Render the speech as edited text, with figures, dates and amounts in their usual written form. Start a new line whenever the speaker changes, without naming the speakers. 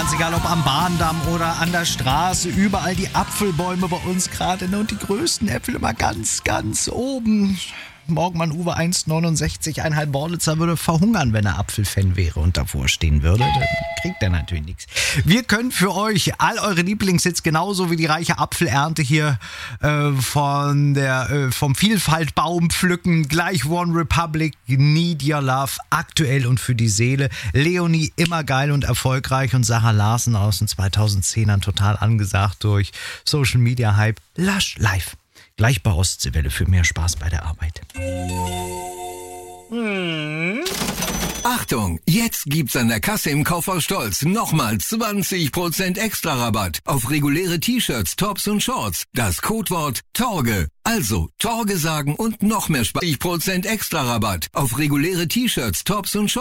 Ganz egal, ob am Bahndamm oder an der Straße, überall die Apfelbäume bei uns gerade. Und die größten Äpfel immer ganz, ganz oben. Morgenmann Uwe 1,69, ein Halbborlitzer würde verhungern, wenn er Apfelfan wäre und davor stehen würde. Dann kriegt er natürlich nichts. Wir können für euch all eure Lieblingshits, genauso wie die reiche Apfelernte hier vom Vielfaltbaum pflücken. Gleich One Republic, Need Your Love, aktuell und für die Seele. Leonie, immer geil und erfolgreich. Und Sarah Larsen aus den 2010ern, total angesagt durch Social Media Hype. Lush live. Gleich bei Ostseewelle für mehr Spaß bei der Arbeit.
Achtung, jetzt gibt's an der Kasse im Kaufhaus Stolz nochmal 20% extra Rabatt auf reguläre T-Shirts, Tops und Shorts. Das Codewort Torge. Also Torge sagen und noch mehr 20% extra Rabatt auf reguläre T-Shirts, Tops und Shorts.